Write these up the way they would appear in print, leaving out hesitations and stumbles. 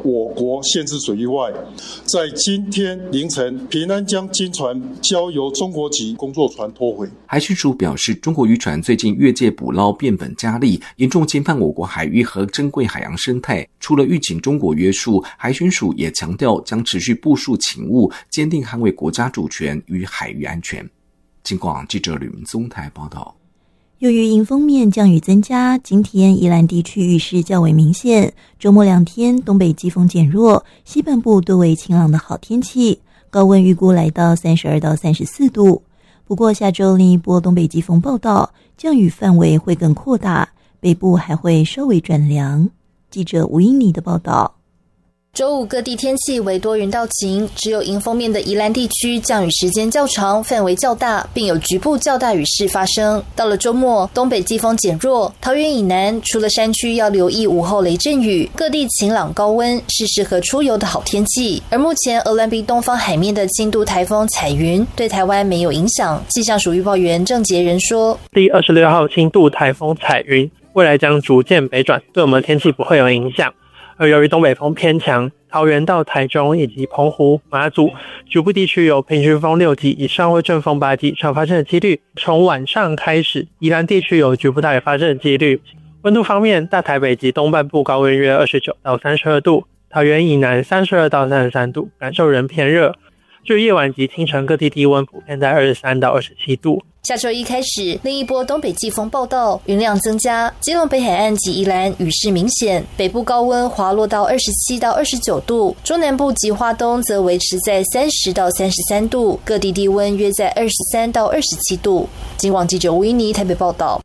我国限制水域外，在今天凌晨平安将经船交由中国籍工作船拖回。 海巡署表示，中国渔船最近越界捕捞变本加厉，严重侵犯我国海域和珍贵海洋生态。除了预警中国约束，海巡署也强调将持续部署勤务，坚定捍卫国家主权与海域安全。警广记者吕明宗台报道。 由于迎风面降雨增加，今天宜兰地区雨势较为明显，周末2天东北季风减弱，西半部多为晴朗的好天气，高温预估来到32到34度。不过下周另一波东北季风报道，降雨范围会更扩大，北部还会稍微转凉。记者吴英妮的报道。 周五各地天气为多云到晴，只有迎风面的宜兰地区降雨时间较长，范围较大，并有局部较大雨势发生。到了周末，东北季风减弱，桃园以南除了山区要留意午后雷阵雨，各地晴朗高温，是适合出游的好天气。而目前鹅銮鼻东方海面的轻度台风彩云对台湾没有影响。气象署预报员郑杰仁说， 第26号轻度台风彩云未来将逐渐北转，对我们的天气不会有影响。而由于东北风偏强，桃园到台中以及澎湖、马祖局部地区有平均风6级以上或阵风8级常发生的几率。从晚上开始，宜兰地区有局部大雨发生的几率。温度方面，大台北及东半部高温约29到32度，桃园以南32到33度，感受仍偏热。至于夜晚及清晨各地低温普遍在23到27度。 下周一开始，另一波东北季风报道，云量增加，基隆北海岸及宜兰雨势明显，北部高温滑落到27到29度，中南部及花东则维持在30到33度，各地低温约在23到27度。警广记者吴依妮台北报道。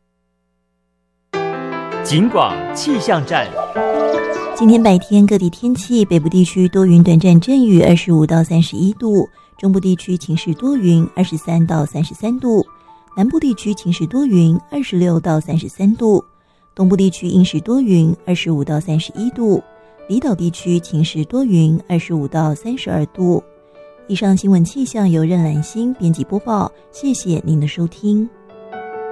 警广气象站。 今天白天各地天气，北部地区多云短暂阵雨25到31度，中部地区晴时多云23到33度，南部地区晴时多云26到33度，东部地区阴时多云25到31度，离岛地区晴时多云25到32度。以上新闻气象由任兰心编辑播报，谢谢您的收听。